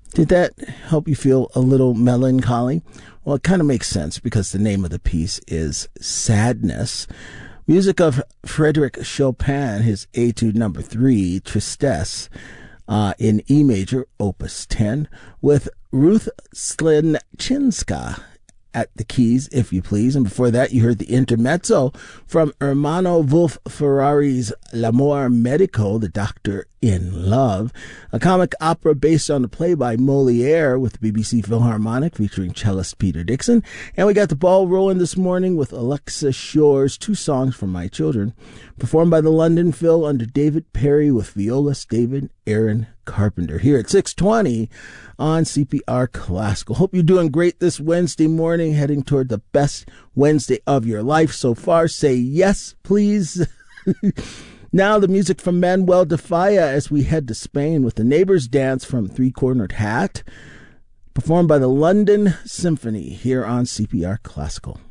Did that help you feel a little melancholy? Well, it kind of makes sense because the name of the piece is Sadness. Music of Frédéric Chopin, his Etude number 3, Tristesse, in E major, opus 10, with Ruth Slenczynska at the keys, if you please. And before that, you heard the intermezzo from Ermanno Wolf Ferrari's L'Amor Medico, The Doctor in Love, a comic opera based on the play by Molière with the BBC Philharmonic featuring cellist Peter Dixon. And we got the ball rolling this morning with Alexa Shore's Two Songs for My Children, performed by the London Phil under David Perry with violist David Aaron Carpenter here at 6:20 on CPR Classical. Hope you're doing great this Wednesday morning, heading toward the best Wednesday of your life so far. Say yes, please. Now the music from Manuel de Falla as we head to Spain with the Neighbor's Dance from Three Cornered Hat, performed by the London Symphony here on CPR Classical.